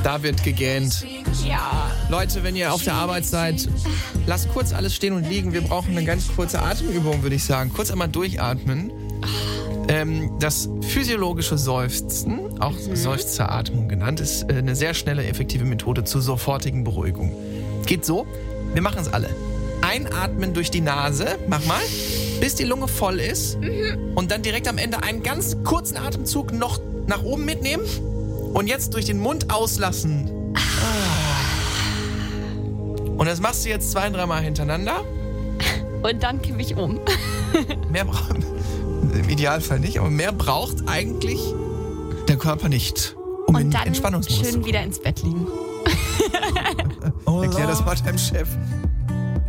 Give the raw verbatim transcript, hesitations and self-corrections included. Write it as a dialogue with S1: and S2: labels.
S1: Da wird gegähnt.
S2: Ja.
S1: Leute, wenn ihr auf der Arbeit seid, lasst kurz alles stehen und liegen. Wir brauchen eine ganz kurze Atemübung, würde ich sagen. Kurz einmal durchatmen. Ähm, das physiologische Seufzen, auch mhm. Seufzeratmung genannt, ist äh, eine sehr schnelle, effektive Methode zur sofortigen Beruhigung. Geht so, wir machen es alle. Einatmen durch die Nase, mach mal, bis die Lunge voll ist. Mhm. Und dann direkt am Ende einen ganz kurzen Atemzug noch nach oben mitnehmen. Und jetzt durch den Mund auslassen. Und das machst du jetzt zwei, dreimal hintereinander.
S2: Und dann kippe ich um.
S1: Mehr braucht, im Idealfall nicht, aber mehr braucht eigentlich der Körper nicht, um
S2: Und
S1: in
S2: dann
S1: Entspannungsmodus zu
S2: schön
S1: kommen.
S2: wieder ins Bett liegen.
S1: Erklär das mal deinem Chef.